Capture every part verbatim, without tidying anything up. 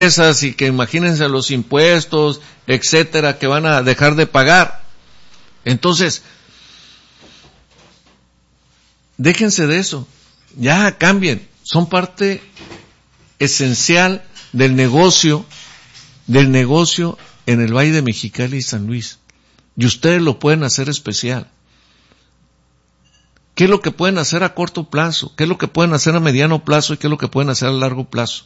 empresas y que imagínense los impuestos, etcétera, que van a dejar de pagar. Entonces, déjense de eso, ya cambien, son parte esencial del negocio, del negocio en el Valle de Mexicali y San Luis. Y ustedes lo pueden hacer especial. ¿Qué es lo que pueden hacer a corto plazo? ¿Qué es lo que pueden hacer a mediano plazo? ¿Y qué es lo que pueden hacer a largo plazo?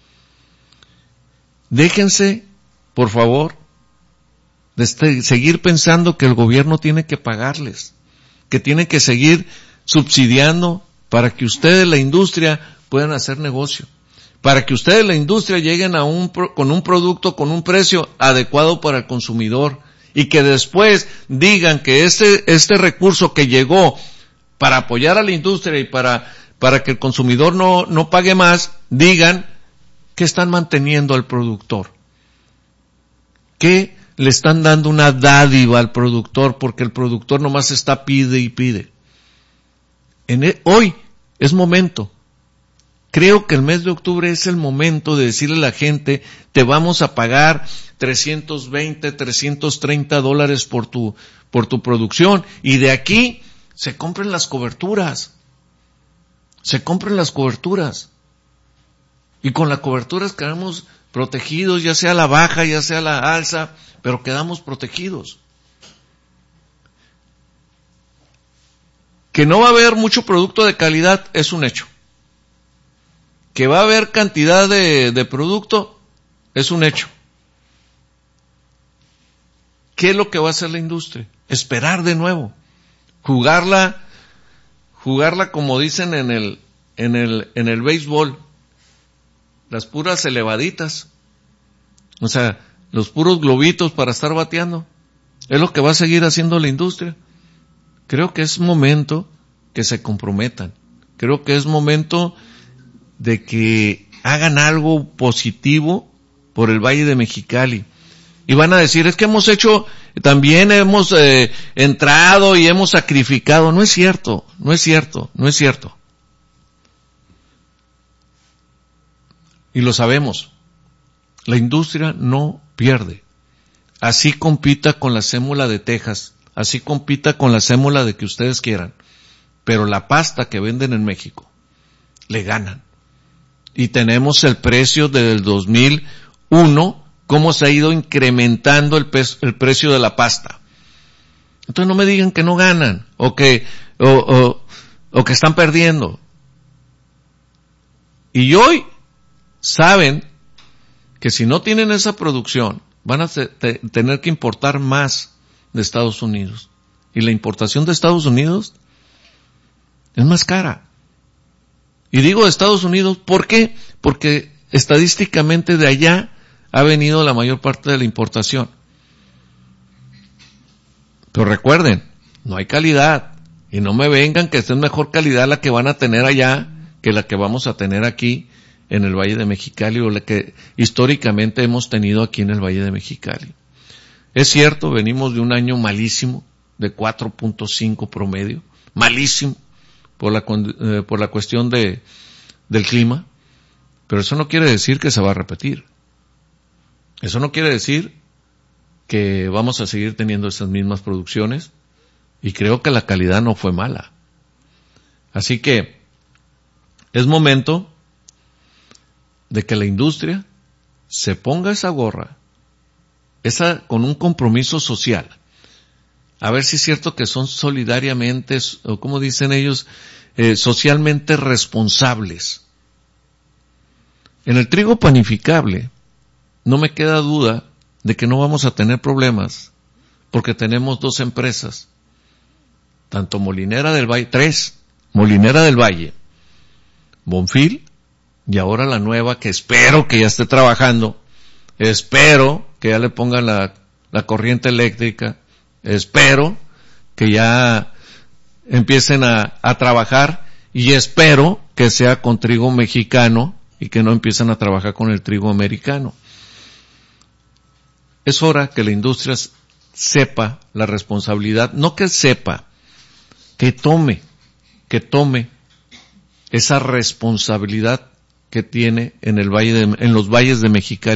Déjense, por favor, de este, seguir pensando que el gobierno tiene que pagarles, que tiene que seguir subsidiando para que ustedes, la industria, puedan hacer negocio, para que ustedes, la industria, lleguen a un con un producto con un precio adecuado para el consumidor y que después digan que este este recurso que llegó para apoyar a la industria y para para que el consumidor no no pague más, digan que están manteniendo al productor, que le están dando una dádiva al productor porque el productor nomás está pide y pide. En el, hoy es momento. Creo que el mes de octubre es el momento de decirle a la gente, te vamos a pagar trescientos veinte, trescientos treinta dólares por tu, por tu producción. Y de aquí se compren las coberturas. Se compren las coberturas. Y con las coberturas quedamos protegidos, ya sea a la baja, ya sea a la alza, pero quedamos protegidos. Que no va a haber mucho producto de calidad es un hecho. Que va a haber cantidad de, de producto es un hecho. ¿Qué es lo que va a hacer la industria? Esperar de nuevo. Jugarla, jugarla como dicen en el, en el, en el béisbol. Las puras elevaditas. O sea, los puros globitos para estar bateando. Es lo que va a seguir haciendo la industria. Creo que es momento que se comprometan. Creo que es momento de que hagan algo positivo por el Valle de Mexicali. Y van a decir, es que hemos hecho, también hemos eh, entrado y hemos sacrificado. No es cierto, no es cierto, no es cierto. Y lo sabemos. La industria no pierde. Así compita con la sémola de Texas. Así compita con la sémola de que ustedes quieran. Pero la pasta que venden en México, le ganan. Y tenemos el precio desde el dos mil uno, cómo se ha ido incrementando el, pes- el precio de la pasta. Entonces no me digan que no ganan, o que, o, o, o que están perdiendo. Y hoy saben que si no tienen esa producción, van a te- te- tener que importar más de Estados Unidos. Y la importación de Estados Unidos es más cara. Y digo de Estados Unidos, ¿por qué? Porque estadísticamente de allá ha venido la mayor parte de la importación. Pero recuerden, no hay calidad. Y no me vengan que esta es mejor calidad la que van a tener allá que la que vamos a tener aquí en el Valle de Mexicali o la que históricamente hemos tenido aquí en el Valle de Mexicali. Es cierto, venimos de un año malísimo, de cuatro punto cinco promedio, malísimo por la eh, por la cuestión de del clima, pero eso no quiere decir que se va a repetir. Eso no quiere decir que vamos a seguir teniendo esas mismas producciones, y creo que la calidad no fue mala. Así que es momento de que la industria se ponga esa gorra, esa con un compromiso social. A ver si es cierto que son solidariamente, o como dicen ellos, eh, socialmente responsables. En el trigo panificable, no me queda duda de que no vamos a tener problemas, porque tenemos dos empresas, tanto Molinera del Valle, tres, Molinera del Valle, Bonfil, y ahora la nueva que espero que ya esté trabajando, espero que ya le pongan la, la corriente eléctrica, espero que ya empiecen a, a trabajar, y espero que sea con trigo mexicano y que no empiecen a trabajar con el trigo americano. Es hora que la industria sepa la responsabilidad, no que sepa, que tome, que tome esa responsabilidad que tiene en el valle de, en los valles de Mexicali